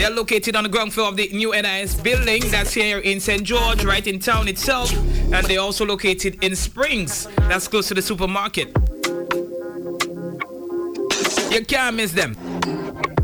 They're located on the ground floor of the new NIS building that's here in St. George, right in town itself. And they're also located in Springs, that's close to the supermarket. You can't miss them.